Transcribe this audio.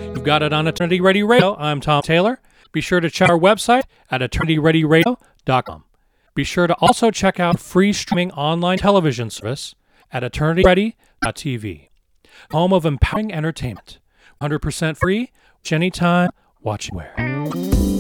You've got it on Eternity Ready Radio. I'm Tom Taylor. Be sure to check our website at eternityreadyradio.com. Be sure to also check out free streaming online television service at eternityready.tv. Home of empowering entertainment. 100% free, watch anytime, watch anywhere.